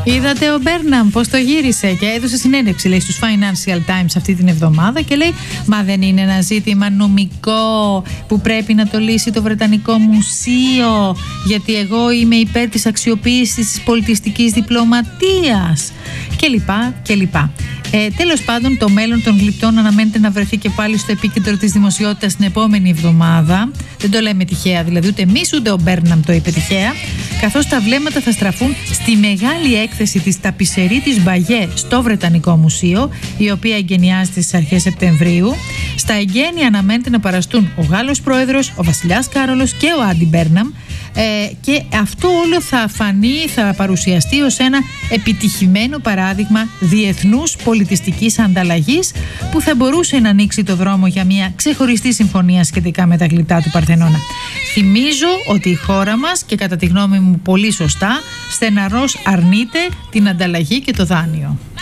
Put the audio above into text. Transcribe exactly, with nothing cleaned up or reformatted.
Είδατε ο Μπέρναμ πως το γύρισε και έδωσε συνέντευξη, λέει, στους Financial Times αυτή την εβδομάδα και λέει, μα δεν είναι ένα ζήτημα νομικό που πρέπει να το λύσει το Βρετανικό Μουσείο, γιατί εγώ είμαι υπέρ της αξιοποίησης της πολιτιστικής διπλωματίας και λοιπά και λοιπά. Ε, τέλος πάντων, το μέλλον των γλυπτών αναμένεται να βρεθεί και πάλι στο επίκεντρο της δημοσιότητας την επόμενη εβδομάδα. Δεν το λέμε τυχαία, δηλαδή ούτε εμείς ούτε ο Μπέρναμ το είπε τυχαία, καθώς τα βλέμματα θα στραφούν στη μεγάλη έκθεση της ταπισερίτης Μπαγιέ στο Βρετανικό Μουσείο, η οποία εγκαινιάζεται στις αρχές Σεπτεμβρίου. Στα εγγένεια αναμένεται να παραστούν ο Γάλλος Πρόεδρος, ο Βασιλιάς Κάρολος και ο Άντι Μπέρναμ. Ε, και αυτό όλο θα φανεί, θα παρουσιαστεί ως ένα επιτυχημένο παράδειγμα διεθνούς πολιτιστικής ανταλλαγής που θα μπορούσε να ανοίξει το δρόμο για μια ξεχωριστή συμφωνία σχετικά με τα γλυπτά του Παρθενώνα. Θυμίζω ότι η χώρα μας, και κατά τη γνώμη μου πολύ σωστά, στεναρός αρνείται την ανταλλαγή και το δάνειο.